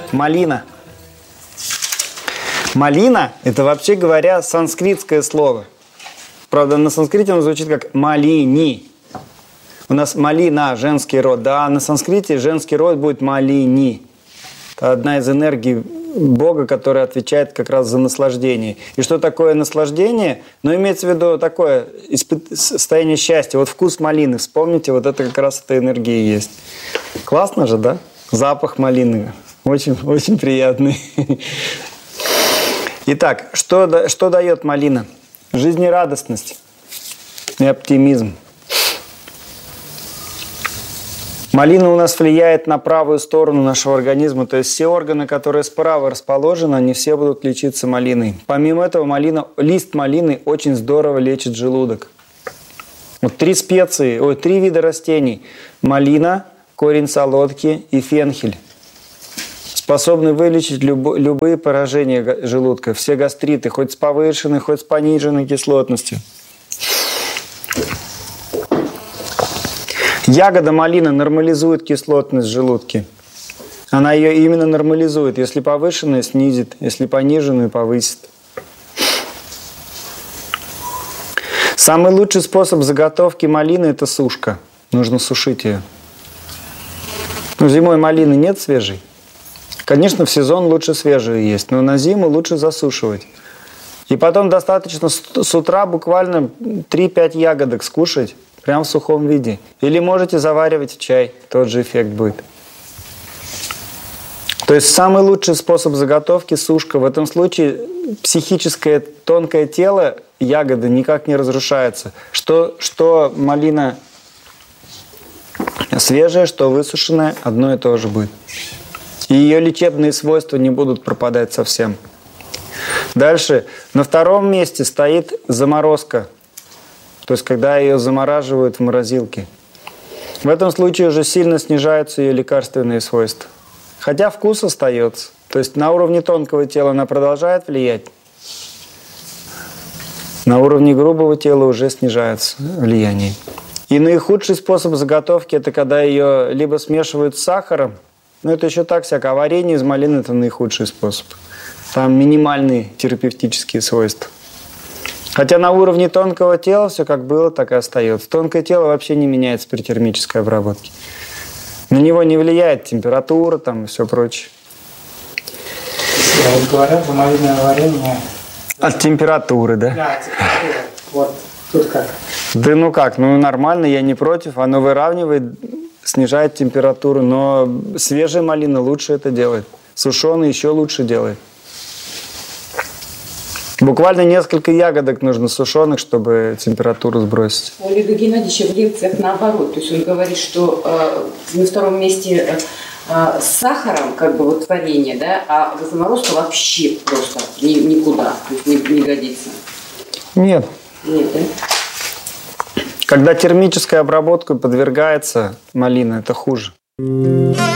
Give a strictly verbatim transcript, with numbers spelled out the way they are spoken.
Малина. Малина – это, вообще говоря, санскритское слово. Правда, на санскрите оно звучит как малини. У нас малина – женский род, да, а на санскрите женский род будет малини. Это одна из энергий Бога, которая отвечает как раз за наслаждение. И что такое наслаждение? Ну, имеется в виду такое состояние счастья. Вот вкус малины, вспомните, вот это как раз эта энергия и есть. Классно же, да? Запах малины. Очень, очень приятный. Итак, что, что дает малина? Жизнерадостность и оптимизм. Малина у нас влияет на правую сторону нашего организма, то есть все органы, которые справа расположены, они все будут лечиться малиной. Помимо этого, малина, лист малины очень здорово лечит желудок. Вот три специи, ой, три вида растений. Малина, корень солодки и фенхель способны вылечить люб, любые поражения желудка, все гастриты, хоть с повышенной, хоть с пониженной кислотностью. Ягода малины нормализует кислотность в желудке. Она ее именно нормализует. Если повышенная, снизит. Если пониженную, повысит. Самый лучший способ заготовки малины – это сушка. Нужно сушить ее. Ну, зимой малины нет свежей. Конечно, в сезон лучше свежую есть, но на зиму лучше засушивать. И потом достаточно с утра буквально три-пять ягодок скушать. Прям в сухом виде. Или можете заваривать в чай. Тот же эффект будет. То есть самый лучший способ заготовки – сушка. В этом случае психическое тонкое тело ягоды никак не разрушается. Что, что малина свежая, что высушенная, одно и то же будет. И ее лечебные свойства не будут пропадать совсем. Дальше. На втором месте стоит заморозка. То есть, когда ее замораживают в морозилке. В этом случае уже сильно снижаются ее лекарственные свойства. Хотя вкус остается. То есть, на уровне тонкого тела она продолжает влиять. На уровне грубого тела уже снижается влияние. И наихудший способ заготовки – это когда ее либо смешивают с сахаром, но это еще так всяко, а варенье из малины – это наихудший способ. Там минимальные терапевтические свойства. Хотя на уровне тонкого тела все как было, так и остается. Тонкое тело вообще не меняется при термической обработке. На него не влияет температура там, и все прочее. Я вот говорят, за малиновое варенье... От температуры, да? Да, от температуры. Вот, тут как? Да ну как, ну нормально, я не против. Оно выравнивает, снижает температуру, но свежая малина лучше это делает. Сушеная еще лучше делает. Буквально несколько ягодок нужно сушеных, чтобы температуру сбросить. У Олега Геннадьевича в лекциях наоборот. То есть он говорит, что э, на втором месте э, с сахаром, как бы вот варенье, да, а заморозка вообще просто ни, никуда, то есть не, не годится. Нет. Нет, да? Когда термической обработке подвергается малина, это хуже.